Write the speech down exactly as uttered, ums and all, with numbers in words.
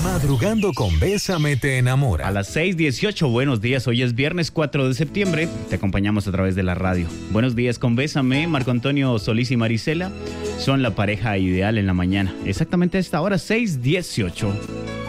Madrugando con Bésame te enamora. A las seis dieciocho, buenos días. Hoy es viernes cuatro de septiembre. Te acompañamos a través de la radio. Buenos días con Bésame. Marco Antonio Solís y Marisela son la pareja ideal en la mañana. Exactamente a esta hora, seis dieciocho.